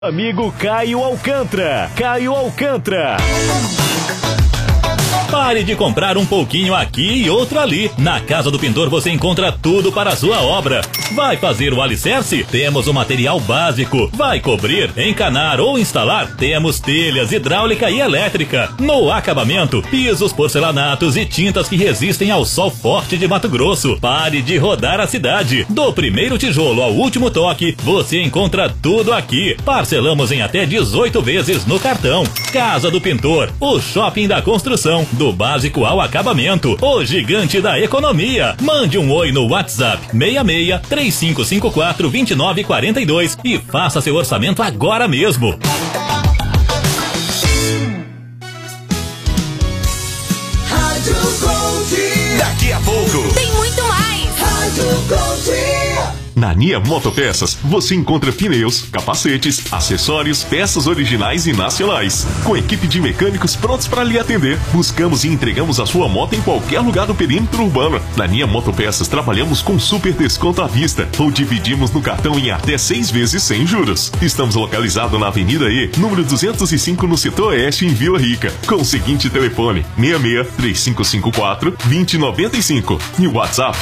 Amigo Caio Alcântara. Caio Alcântara. Pare de comprar um pouquinho aqui e outro ali. Na Casa do Pintor você encontra tudo para a sua obra. Vai fazer o alicerce? Temos o material básico. Vai cobrir, encanar ou instalar? Temos telhas, hidráulica e elétrica. No acabamento, pisos, porcelanatos e tintas que resistem ao sol forte de Mato Grosso. Pare de rodar a cidade. Do primeiro tijolo ao último toque, você encontra tudo aqui. Parcelamos em até 18 vezes no cartão. Casa do Pintor, o shopping da construção. Do básico ao acabamento, o gigante da economia. Mande um oi no WhatsApp 66-3554-2942 e faça seu orçamento agora mesmo. Rádio Gold. Daqui a pouco Tem muito mais. Rádio Gold. Na Nia Motopeças, você encontra pneus, capacetes, acessórios, peças originais e nacionais. Com equipe de mecânicos prontos para lhe atender, buscamos e entregamos a sua moto em qualquer lugar do perímetro urbano. Na Nia Motopeças, trabalhamos com super desconto à vista ou dividimos no cartão em até 6 vezes sem juros. Estamos localizados na Avenida E, número 205, no setor oeste, em Vila Rica, com o seguinte telefone: 66-3554-2095 e o WhatsApp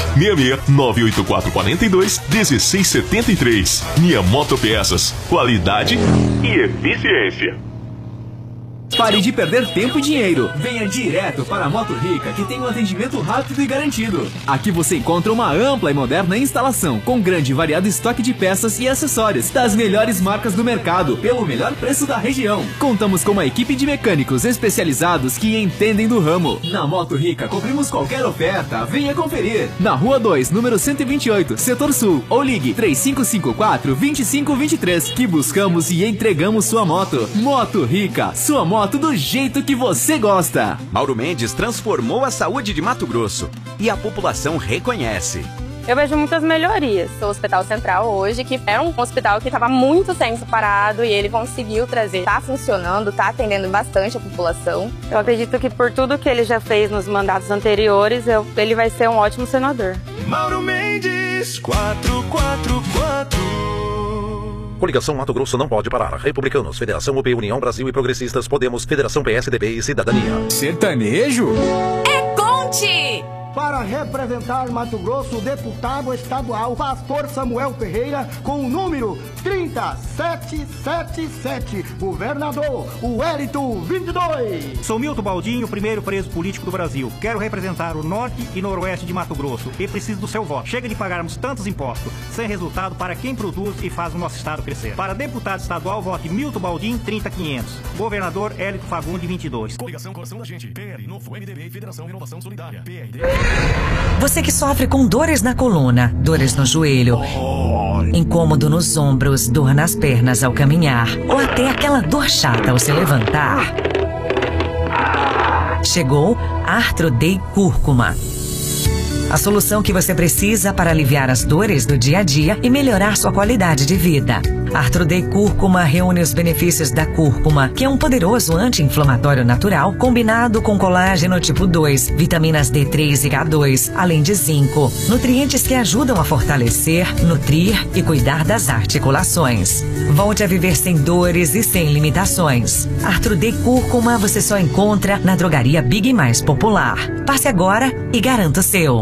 66-98442-1673. Nia Motopeças, qualidade e eficiência. Pare de perder tempo e dinheiro. Venha direto para a Moto Rica, que tem um atendimento rápido e garantido. Aqui você encontra uma ampla e moderna instalação, com grande e variado estoque de peças e acessórios das melhores marcas do mercado, pelo melhor preço da região. Contamos com uma equipe de mecânicos especializados que entendem do ramo. Na Moto Rica, cobrimos qualquer oferta. Venha conferir. Na Rua 2, número 128, Setor Sul. Ou ligue 3554-2523, que buscamos e entregamos sua moto. Moto Rica, sua moto do jeito que você gosta. Mauro Mendes transformou a saúde de Mato Grosso e a população reconhece. Eu vejo muitas melhorias. O Hospital Central hoje, que é um hospital que estava há muito tempo parado e ele conseguiu trazer. Está funcionando, está atendendo bastante a população. Eu acredito que por tudo que ele já fez nos mandatos anteriores, ele vai ser um ótimo senador. Mauro Mendes, 444. Coligação Mato Grosso não pode parar. Republicanos, Federação UP, União Brasil e Progressistas, Podemos, Federação PSDB e Cidadania. Sertanejo? É Conte! Para representar Mato Grosso, o deputado estadual Pastor Samuel Ferreira, com o número 30777, governador Wellington 22. Sou Milton Baldinho, o primeiro preso político do Brasil. Quero representar o norte e noroeste de Mato Grosso e preciso do seu voto. Chega de pagarmos tantos impostos, sem resultado para quem produz e faz o nosso estado crescer. Para deputado estadual, vote Milton Baldinho, 30500. Governador Hélito Fagundes, 22. Coligação Coração da Gente, PR, Novo MDB e Federação Renovação Solidária, PRD. Você que sofre com dores na coluna, dores no joelho, incômodo nos ombros, dor nas pernas ao caminhar, ou até aquela dor chata ao se levantar. Chegou Arthro-Day Cúrcuma. A solução que você precisa para aliviar as dores do dia a dia e melhorar sua qualidade de vida. Arthro-Day Cúrcuma reúne os benefícios da cúrcuma, que é um poderoso anti-inflamatório natural combinado com colágeno tipo 2, vitaminas D3 e K2, além de zinco, nutrientes que ajudam a fortalecer, nutrir e cuidar das articulações. Volte a viver sem dores e sem limitações. Arthro-Day Cúrcuma você só encontra na drogaria Big mais popular. Passe agora e garanta o seu.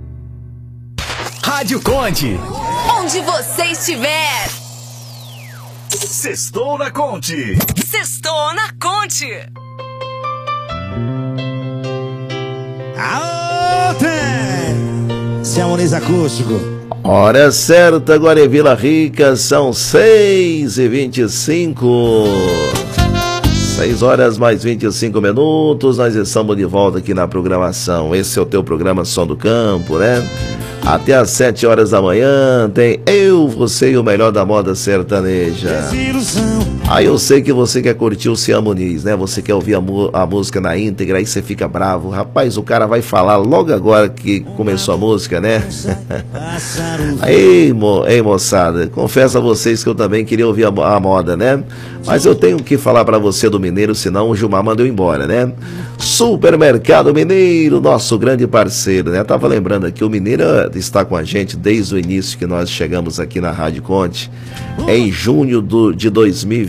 Rádio Conte. Onde você estiver. Sextou na Conte. Sextou na Conte. Siamo nesse acústico. Hora certa, agora em Vila Rica, são 6h25. 6 horas mais 25 minutos, nós estamos de volta aqui na programação. Esse é o teu programa Som do Campo, né? Até às 7 horas da manhã tem eu, você e o melhor da moda sertaneja. Desilusão, Aí eu sei que você quer curtir o Cian Muniz, né? Você quer ouvir a música na íntegra, aí você fica bravo. Rapaz, o cara vai falar logo agora que começou a música, né? Aí, moçada, confesso a vocês que eu também queria ouvir a moda, né? Mas eu tenho que falar pra você do Mineiro, senão o Gilmar manda eu embora, né? Supermercado Mineiro, nosso grande parceiro, né? Tava lembrando aqui, o Mineiro está com a gente desde o início que nós chegamos aqui na Rádio Conte, em junho de 2020.